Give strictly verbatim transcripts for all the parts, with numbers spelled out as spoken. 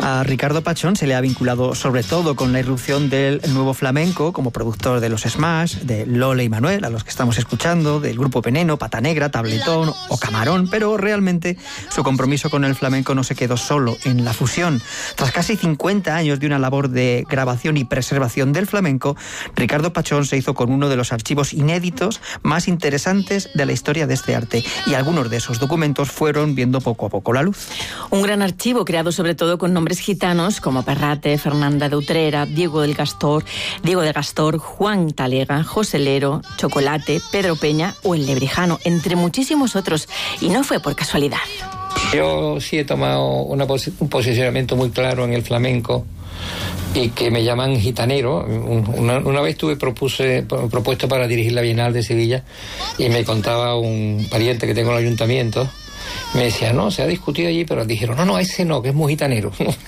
A Ricardo Pachón se le ha vinculado sobre todo con la irrupción del nuevo flamenco como productor de los Smash, de Lole y Manuel, a los que estamos escuchando, del grupo Veneno, Pata Negra, Tabletón o Camarón, pero realmente su compromiso con el flamenco no se quedó solo en la fusión. Tras casi cincuenta años de una labor de grabación y preservación del flamenco, Ricardo Pachón se hizo con uno de los archivos inéditos más interesantes de la historia de este arte, y algunos de esos documentos fueron viendo poco a poco la luz. Un gran archivo creado sobre todo con nombres gitanos como Perrate, Fernanda de Utrera, Diego del Gastor, Diego de Gastor, Juan Talega, José Lero, Chocolate, Pedro Peña o el Lebrijano, entre muchísimos otros, y no fue por casualidad. Yo sí he tomado una posi- un posicionamiento muy claro en el flamenco y que me llaman gitanero. Una, una vez tuve propuse, propuesto para dirigir la Bienal de Sevilla y me contaba un pariente que tengo en el ayuntamiento. Me decía, no, se ha discutido allí, pero dijeron, no, no, ese no, que es muy gitanero.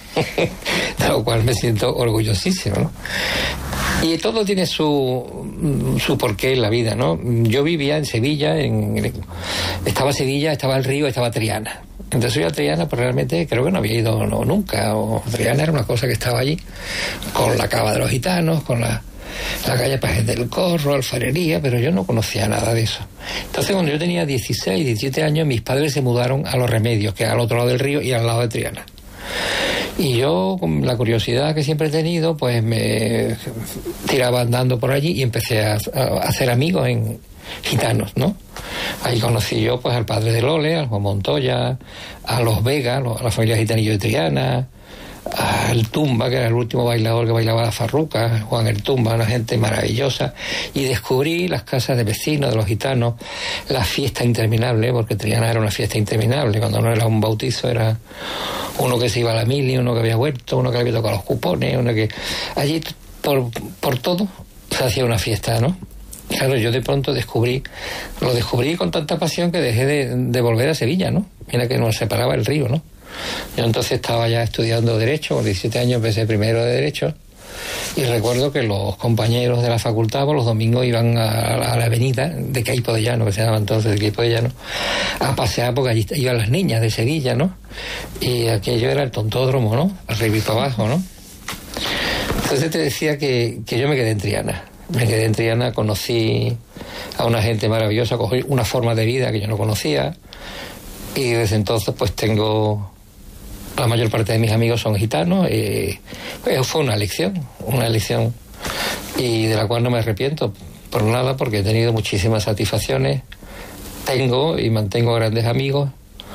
De lo cual me siento orgullosísimo, ¿no? Y todo tiene su, su porqué en la vida, ¿no? Yo vivía en Sevilla, en, estaba Sevilla, estaba el río, estaba Triana. Entonces yo a Triana, pues realmente creo que no había ido no, nunca. O Triana era una cosa que estaba allí, con la cava de los gitanos, con la... la calle Pajes del Corro, alfarería, pero yo no conocía nada de eso. Entonces cuando yo tenía dieciséis, diecisiete años, mis padres se mudaron a Los Remedios, que es al otro lado del río y al lado de Triana. Y yo, con la curiosidad que siempre he tenido, pues me tiraba andando por allí y empecé a, a hacer amigos en gitanos, ¿no? Ahí conocí yo pues al padre de Lole, al Juan Montoya, a los Vega, a la familia gitanillo de Triana, al Tumba, que era el último bailador que bailaba la farruca, Juan el Tumba, una gente maravillosa, y descubrí las casas de vecinos, de los gitanos, la fiesta interminable, porque Triana era una fiesta interminable, cuando no era un bautizo era uno que se iba a la mili, uno que había vuelto, uno que había tocado los cupones, uno que... Allí por, por todo se hacía una fiesta, ¿no? Claro, yo de pronto descubrí, lo descubrí con tanta pasión que dejé de, de volver a Sevilla, ¿no? Mira que nos separaba el río, ¿no? Yo entonces estaba ya estudiando Derecho, con diecisiete años empecé primero de Derecho, y recuerdo que los compañeros de la facultad pues, los domingos iban a, a la avenida de Queipo de Llano, que se llamaba entonces de Queipo de Llano, a pasear porque allí iban las niñas de Sevilla, ¿no? Y aquello era el tontódromo, ¿no? Arriba y para abajo, ¿no? Entonces te decía que, que yo me quedé en Triana. Me quedé en Triana, conocí a una gente maravillosa, cogí una forma de vida que yo no conocía, y desde entonces pues tengo... La mayor parte de mis amigos son gitanos, y pues fue una elección, una elección, y de la cual no me arrepiento por nada, porque he tenido muchísimas satisfacciones, tengo y mantengo grandes amigos.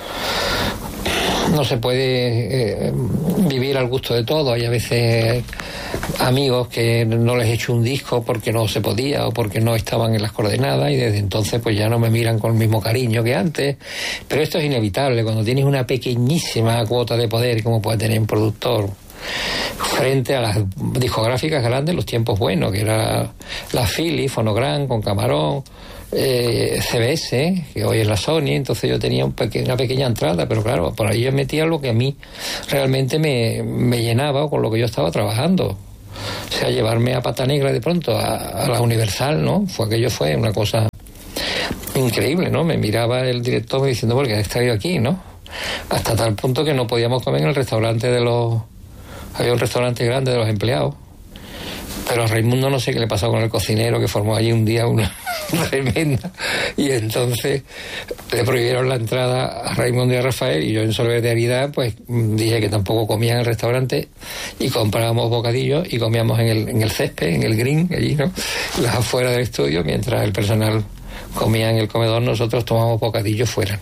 No se puede eh, vivir al gusto de todo. Hay a veces amigos que no les he hecho un disco porque no se podía o porque no estaban en las coordenadas, y desde entonces pues ya no me miran con el mismo cariño que antes. Pero esto es inevitable cuando tienes una pequeñísima cuota de poder como puede tener un productor frente a las discográficas grandes, los tiempos buenos, que era la Philips, Fonogram con Camarón, eh, C B S, que hoy es la Sony. Entonces yo tenía un peque- una pequeña entrada, pero claro, por ahí yo metía lo que a mí realmente me, me llenaba, o con lo que yo estaba trabajando. O sea, llevarme a Pata Negra de pronto a, a la Universal, ¿no? Fue aquello fue una cosa increíble, ¿no? Me miraba el director diciendo, ¿por qué has traído aquí, no? Hasta tal punto que no podíamos comer en el restaurante de los... Había un restaurante grande de los empleados, pero a Raimundo no sé qué le pasó con el cocinero, que formó allí un día una tremenda, y entonces le prohibieron la entrada a Raimundo y a Rafael, y yo en solidaridad pues dije que tampoco comía en el restaurante, y comprábamos bocadillos y comíamos en el, en el césped, en el green, allí, ¿no? Las afuera del estudio, mientras el personal comía en el comedor, nosotros tomábamos bocadillos fuera.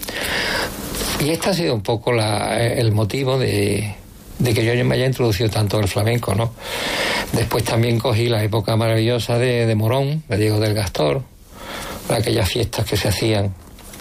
Y este ha sido un poco la, el motivo de... de que yo me haya introducido tanto el flamenco, ¿no? Después también cogí la época maravillosa de, de Morón, de Diego del Gastor, aquellas fiestas que se hacían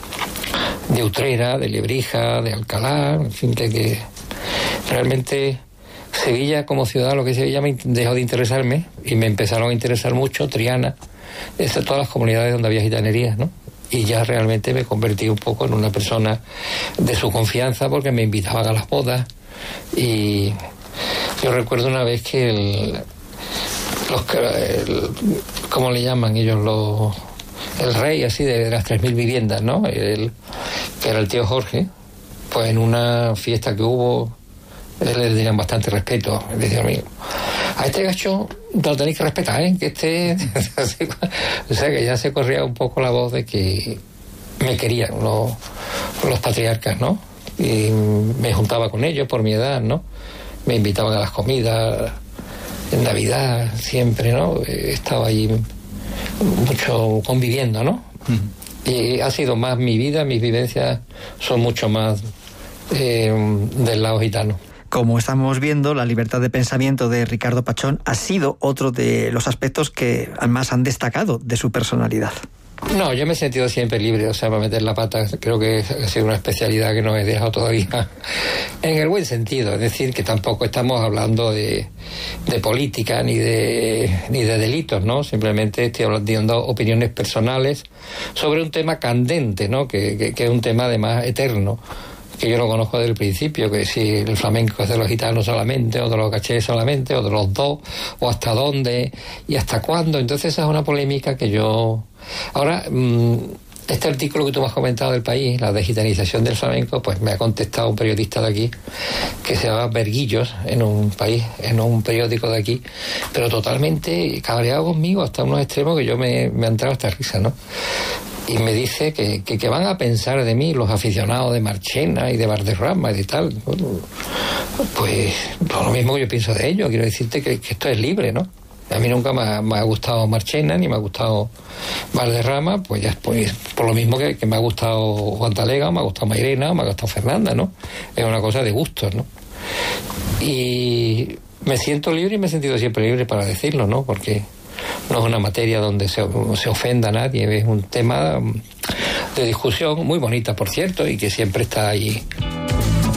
de Utrera, de Lebrija, de Alcalá, en fin, que, que realmente Sevilla como ciudad, lo que es Sevilla, me dejó de interesarme, y me empezaron a interesar mucho Triana, esas, todas las comunidades donde había gitanerías, ¿no? Y ya realmente me convertí un poco en una persona de su confianza, porque me invitaban a las bodas. Y yo recuerdo una vez que el, los el, ¿cómo le llaman ellos? Los, el rey así de, de las tres mil viviendas, ¿no? El, que era el tío Jorge, pues en una fiesta que hubo le tenían bastante respeto. Le decían, amigo, a este gacho lo tenéis que respetar, ¿eh? Que este... O sea, que ya se corría un poco la voz de que me querían los, los patriarcas, ¿no? Y me juntaba con ellos por mi edad, ¿no? Me invitaban a las comidas, en Navidad, siempre, ¿no? Estaba allí mucho conviviendo, ¿no? Uh-huh. Y ha sido más mi vida, mis vivencias son mucho más eh, del lado gitano. Como estamos viendo, la libertad de pensamiento de Ricardo Pachón ha sido otro de los aspectos que más han destacado de su personalidad. No, yo me he sentido siempre libre, o sea, para meter la pata creo que ha sido una especialidad que no he dejado todavía, en el buen sentido, es decir, que tampoco estamos hablando de, de política ni de, ni de delitos, ¿no? Simplemente estoy hablando opiniones personales sobre un tema candente, ¿no? Que, que, que es un tema además eterno, que yo lo conozco desde el principio, que si el flamenco es de los gitanos solamente, o de los cachés solamente, o de los dos, o hasta dónde, y hasta cuándo. Entonces esa es una polémica que yo... Ahora, este artículo que tú me has comentado del País, la digitalización del flamenco, pues me ha contestado un periodista de aquí, que se llama Berguillos, en un país, en un periódico de aquí, pero totalmente cabreado conmigo, hasta unos extremos que yo me, me ha entrado esta risa, ¿no? Y me dice que, que, que van a pensar de mí los aficionados de Marchena y de Valderrama y de tal. Bueno, pues lo mismo que yo pienso de ellos. Quiero decirte que, que esto es libre, ¿no? A mí nunca me ha, me ha gustado Marchena ni me ha gustado Valderrama, pues ya pues, por lo mismo que, que me ha gustado Juan Talega, me ha gustado Mairena, me ha gustado Fernanda, ¿no? Es una cosa de gustos, ¿no? Y me siento libre y me he sentido siempre libre para decirlo, ¿no? Porque no es una materia donde se, se ofenda a nadie, es un tema de discusión muy bonita, por cierto, y que siempre está ahí